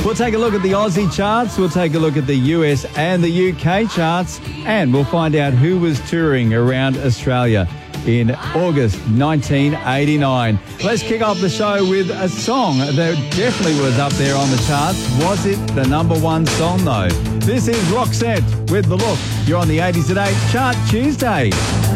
We'll take a look at the Aussie charts, we'll take a look at the US and the UK charts, and we'll find out who was touring around Australia in August 1989. Let's kick off the show with a song that definitely was up there on the charts. Was it the number one song though? This is Roxette with The Look. You're on the 80s at 8 Chart Tuesday.